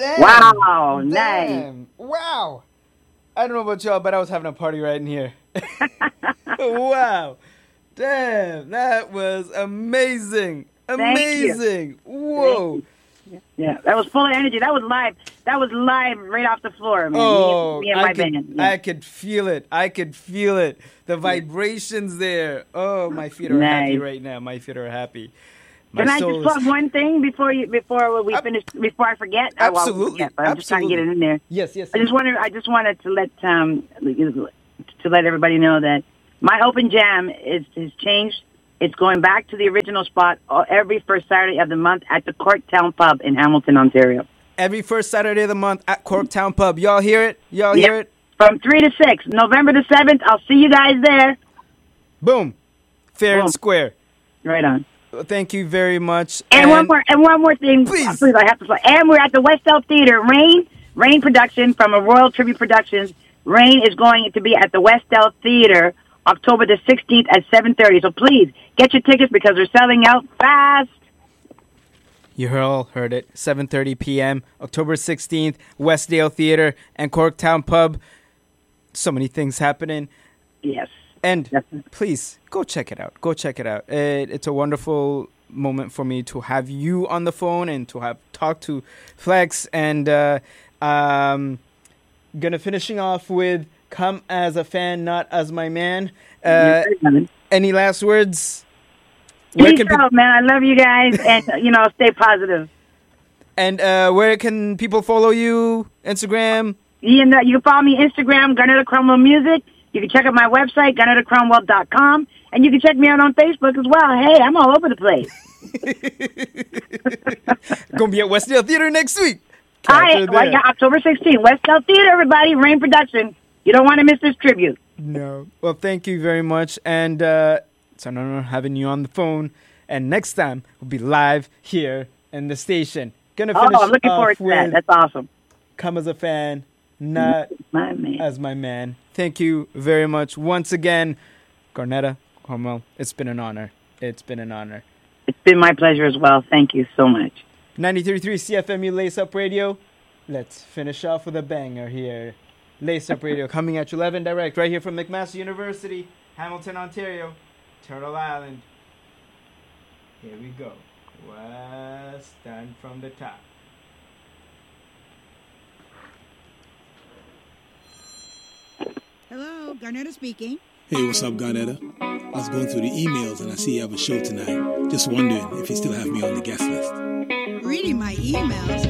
Damn. Wow, nice. Damn. Wow. I don't know about y'all, but I was having a party right in here. Wow. Damn. That was amazing. Amazing. Whoa. Yeah, that was full of energy. That was live. That was live right off the floor, man. Oh, me and my band. Yeah. I could feel it. I could feel it. The vibrations there. Oh, my feet are happy right now. My feet are happy. Can I just plug one thing before we finish? Before I forget, absolutely. I'm just trying to get it in there. Yes. I just wanted to let everybody know that my open jam has changed. It's going back to the original spot every first Saturday of the month at the Corktown Pub in Hamilton, Ontario. Every first Saturday of the month at Corktown Pub. Y'all hear it? Y'all hear it? From 3 to 6, November the 7th. I'll see you guys there. Boom. Fair and square. Right on. Thank you very much. And one more thing. Please, I have to play. And we're at the West Elm Theater. Rain Production from a Royal Tribute Productions. Rain is going to be at the West Elm Theater October the 16th at 7:30. So please get your tickets because they're selling out fast. You all heard it. 7:30 p.m. October 16th, Westdale Theater and Corktown Pub. So many things happening. Yes. And please go check it out. Go check it out. It's a wonderful moment for me to have you on the phone and to have talked to Flex. And gonna finishing off with "Come as a Fan, Not as My Man." Any last words? Peace out, man. I love you guys, and stay positive. And where can people follow you? Instagram. You can follow me Instagram, Garnetta Cromwell Music. You can check out my website, GarnettaCromwell.com, and you can check me out on Facebook as well. Hey, I'm all over the place. Gonna be at Westdale Theater next week. October 16th, Westdale Theater, everybody. Rain Production. You don't want to miss this tribute. No. Well, thank you very much, and it's an honor having you on the phone. And next time we'll be live here in the station. Gonna finish I'm looking forward to that. That's awesome. Come as a fan, not as my man. Thank you very much once again, Garnetta Cromwell. It's been an honor. It's been an honor. It's been my pleasure as well. Thank you so much. 93.3 CFMU Lace Up Radio. Let's finish off with a banger here. Lace Up Radio coming at you live and direct right here from McMaster University, Hamilton, Ontario, Turtle Island. Here we go. West End from the top. Hello, Garnetta speaking. Hey, what's up, Garnetta? I was going through the emails and I see you have a show tonight. Just wondering if you still have me on the guest list. Reading my emails?